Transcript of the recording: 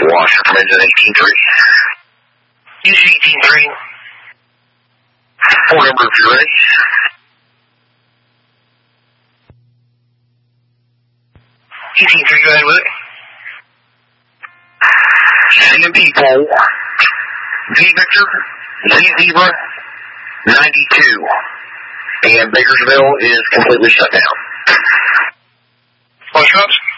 washer from engine 18.3. Use 18.3. 4 number if you're ready. 18.3, go ahead with it. CMB pole, V Victor, Z Zebra, 92. And Bakersville is completely shut down. Push ups.